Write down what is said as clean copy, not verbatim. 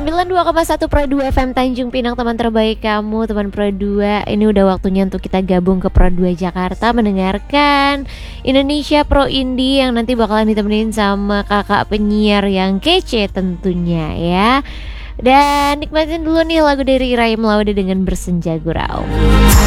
92,1 Pro 2 FM Tanjung Pinang, teman terbaik kamu, teman Pro 2. Ini udah waktunya untuk kita gabung ke Pro 2 Jakarta, mendengarkan Indonesia Pro Indie yang nanti bakalan ditemenin sama kakak penyiar yang kece tentunya ya. Dan nikmatin dulu nih lagu dari Iraim Laude dengan Bersenja Gurau.